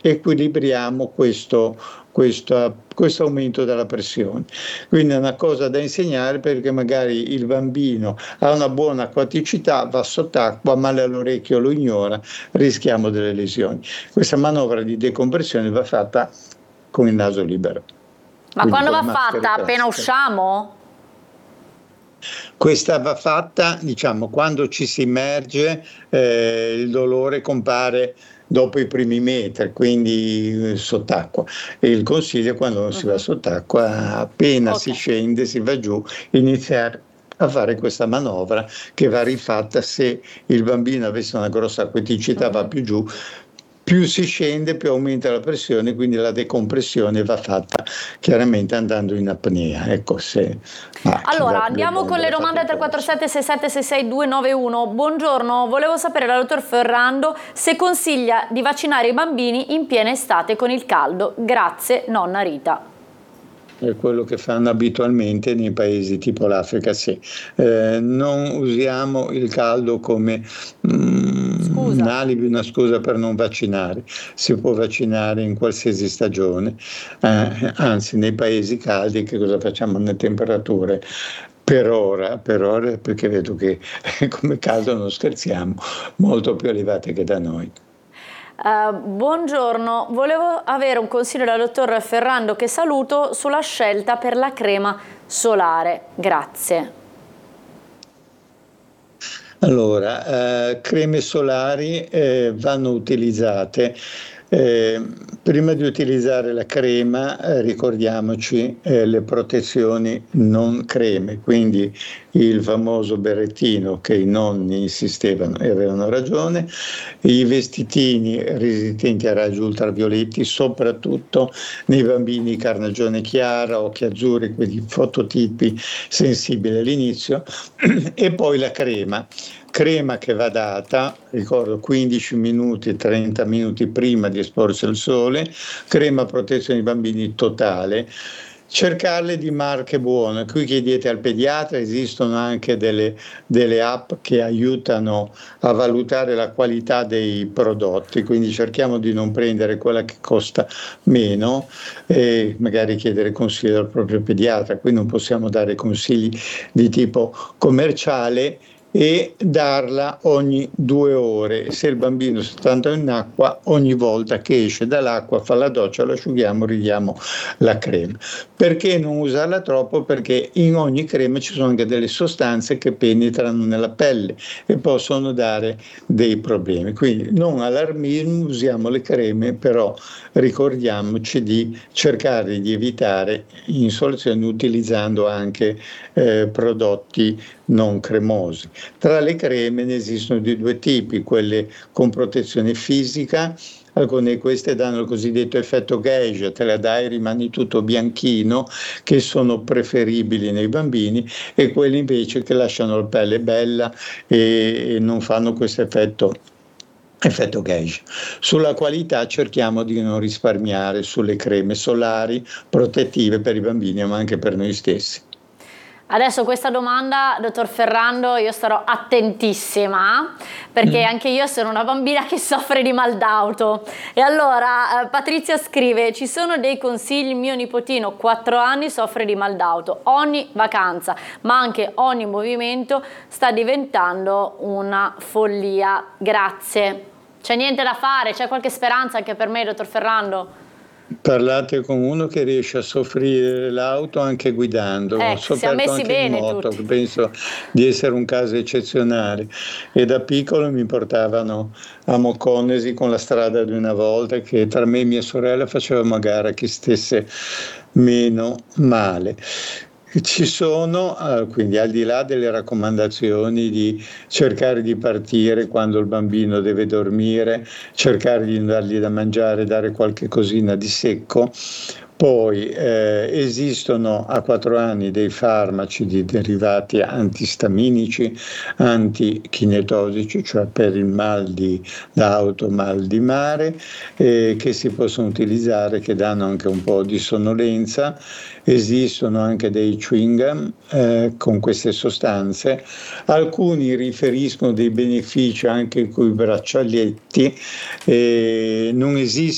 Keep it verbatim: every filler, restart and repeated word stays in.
equilibriamo questo, questa- questo aumento della pressione. Quindi è una cosa da insegnare, perché magari il bambino ha una buona acquaticità, va sott'acqua, male all'orecchio, lo ignora, rischiamo delle lesioni. Questa manovra di decompressione va fatta con il naso libero, Ma quindi quando con va la maschera fatta? Appena classica. usciamo? Questa va fatta, diciamo, quando ci si immerge, eh, il dolore compare dopo i primi metri, quindi eh, sott'acqua. E il consiglio è quando si va Mhm. sott'acqua, appena si Ok. scende, si va giù, iniziare a fare questa manovra, che va rifatta se il bambino avesse una grossa acquaticità, va Mhm. più giù. Più si scende, più aumenta la pressione, quindi la decompressione va fatta chiaramente andando in apnea. Ecco, se ma chi va Allora, con le andiamo con bombe le l'ha fatto domande al tre quattro apposta. sette sei sette sei sei due nove uno. Buongiorno, volevo sapere dal dottor Ferrando se consiglia di vaccinare i bambini in piena estate con il caldo. Grazie, nonna Rita. È quello che fanno abitualmente nei paesi tipo l'Africa, sì. Eh, non usiamo il caldo come mm, un Scusa. alibi, una scusa per non vaccinare. Si può vaccinare in qualsiasi stagione. Eh, anzi, nei paesi caldi che cosa facciamo? Le temperature per ora, per ora, perché vedo che come caldo non scherziamo, molto più elevate che da noi. Eh, buongiorno, volevo avere un consiglio dal dottor Ferrando, che saluto, sulla scelta per la crema solare. Grazie. Allora, eh, creme solari eh, vanno utilizzate. Eh, prima di utilizzare la crema, eh, ricordiamoci eh, le protezioni non creme, quindi il famoso berrettino che i nonni insistevano e avevano ragione, i vestitini resistenti a raggi ultravioletti, soprattutto nei bambini carnagione chiara, occhi azzurri, quindi fototipi sensibili all'inizio, e poi la crema. Crema che va data, ricordo, quindici minuti, trenta minuti prima di esporsi al sole, crema protezione dei bambini totale. Cercarle di marche buone, qui chiedete al pediatra, esistono anche delle, delle app che aiutano a valutare la qualità dei prodotti, quindi cerchiamo di non prendere quella che costa meno e magari chiedere consiglio al proprio pediatra. Qui non possiamo dare consigli di tipo commerciale, e darla ogni due ore. Se il bambino sta stando in acqua, ogni volta che esce dall'acqua fa la doccia, lo asciughiamo, ridiamo la crema. Perché non usarla troppo? Perché in ogni crema ci sono anche delle sostanze che penetrano nella pelle e possono dare dei problemi. Quindi non allarmismo, usiamo le creme, però ricordiamoci di cercare di evitare insolazioni utilizzando anche eh, prodotti non cremosi. Tra le creme ne esistono di due tipi, quelle con protezione fisica, alcune di queste danno il cosiddetto effetto geisha, te la dai e rimani tutto bianchino, che sono preferibili nei bambini, e quelle invece che lasciano la pelle bella e, e non fanno questo effetto effetto geisha. Sulla qualità cerchiamo di non risparmiare sulle creme solari protettive per i bambini, ma anche per noi stessi. Adesso questa domanda, dottor Ferrando, io starò attentissima, perché anche io sono una bambina che soffre di mal d'auto. E allora eh, Patrizia scrive: ci sono dei consigli? Mio nipotino, quattro anni, soffre di mal d'auto. Ogni vacanza, ma anche ogni movimento sta diventando una follia. Grazie. C'è niente da fare? C'è qualche speranza anche per me, dottor Ferrando? Parlate con uno che riesce a soffrire l'auto anche guidando. Ho Ecco, siamo sofferto messi anche in bene moto, tutti. penso di essere un caso eccezionale. E da piccolo mi portavano a Moconesi con la strada di una volta, che tra me e mia sorella facevamo a gara chi stesse meno male. Ci sono, eh, quindi al di là delle raccomandazioni di cercare di partire quando il bambino deve dormire, cercare di dargli da mangiare, dare qualche cosina di secco. Poi eh, esistono a quattro anni dei farmaci di derivati antistaminici, antichinetosici, cioè per il mal di d'auto, mal di mare, eh, che si possono utilizzare, che danno anche un po' di sonnolenza. Esistono anche dei chewing gum eh, con queste sostanze. Alcuni riferiscono dei benefici anche con i braccialetti. Eh, non esiste